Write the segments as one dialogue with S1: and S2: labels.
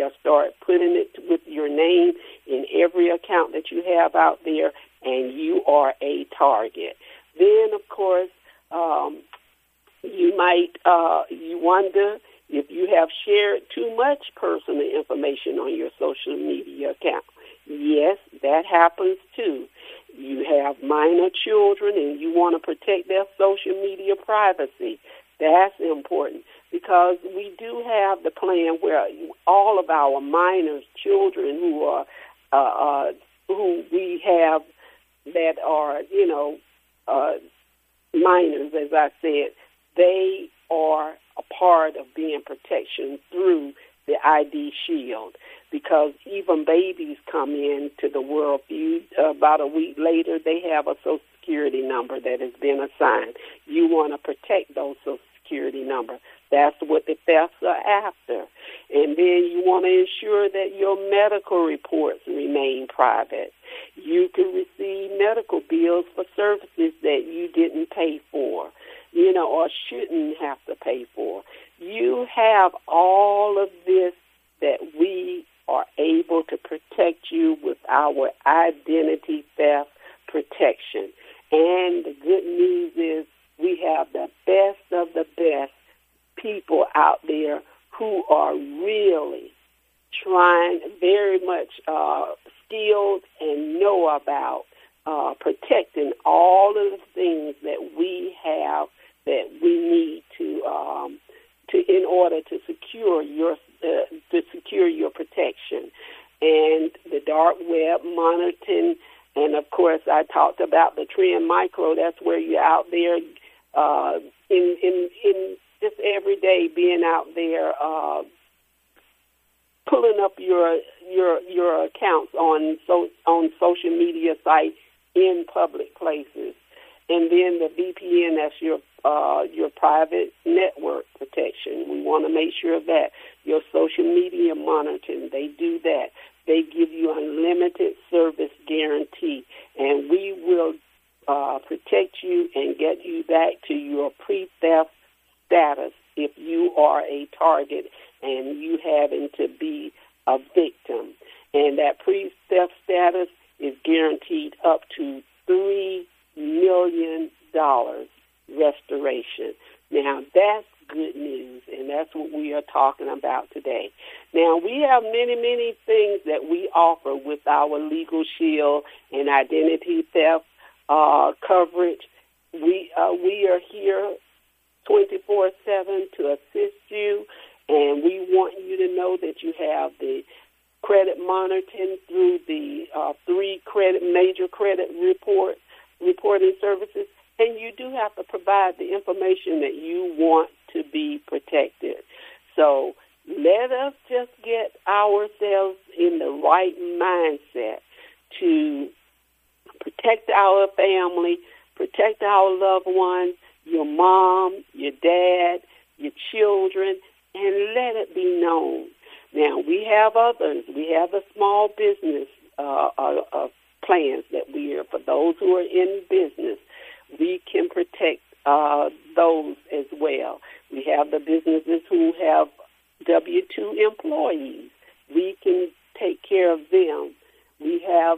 S1: they'll start putting it with your name in every account that you have out there, and you are a target. Then, of course, you might you wonder if you have shared too much personal information on your social media account. Yes, that happens too. You have minor children and you want to protect their social media privacy. That's important because we do have the plan where all of our minor children who we have that are, minors, as I said, they are a part of being protection through the ID Shield, because even babies come into the world. About a week later, they have a Social Security number that has been assigned. You want to protect those Social Security numbers. That's what the thefts are after. And then you want to ensure that your medical reports remain private. You can receive medical bills for services that you didn't pay for, or shouldn't have to pay for. You have all of this that we are able to protect you with our identity theft protection. And the good news is we have the best of the best people out there who are really trying, very much skilled and know about protecting all of the things that we have that we need to in order to secure your protection. And the dark web monitoring, and of course I talked about the Trend Micro. That's where you're out there in just every day being out there pulling up your accounts on social media sites in public places. And then the VPN, that's your private network protection. We want to make sure that your social media monitoring, they do that. They give you unlimited service guarantee, and we will protect you and get you back to your pre-theft status if you are a target and you having to be a victim. And that pre-theft status is guaranteed up to $3 million restoration. Now, that's good news, and that's what we are talking about today. Now, we have many, many things that we offer with our Legal Shield and identity theft coverage. We are here 24/7 to assist you, and we want you to know that you have the credit monitoring through the 3 major credit reporting services, and you do have to provide the information that you want to be protected. So let us just get ourselves in the right mindset to protect our family, protect our loved ones, your mom, your dad, your children, and let it be known. Now, we have others. We have the small business plans that we are, for those who are in business, we can protect those as well. We have the businesses who have W-2 employees. We can take care of them. We have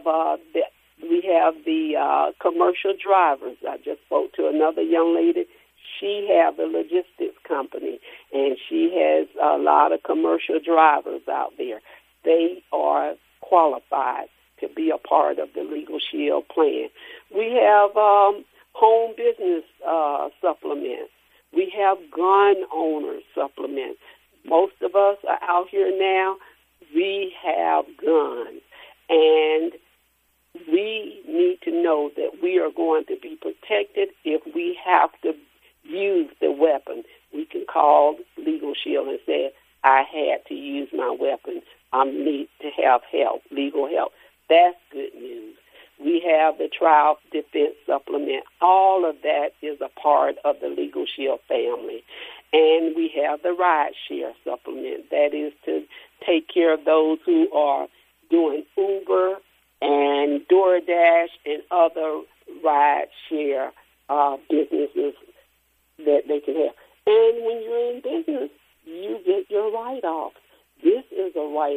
S1: the commercial drivers. I just spoke to another young lady. She has a logistics company, and she has a lot of commercial drivers out there. They are qualified to be a part of the Legal Shield plan. We have home business supplements. We have gun owner supplements. Most of us are out here now. We have guns, and we need to know that we are going to be protected if we have to use the weapon. We can call Legal Shield and say, I had to use my weapon. I need to have help, legal help. That's good news. We have the trial defense supplement. All of that is a part of the Legal Shield family. And we have the ride share supplement. That is to take care of those who are doing Uber and DoorDash and other ride share businesses that they can have. And when you're in business, you get your write-offs. This is a write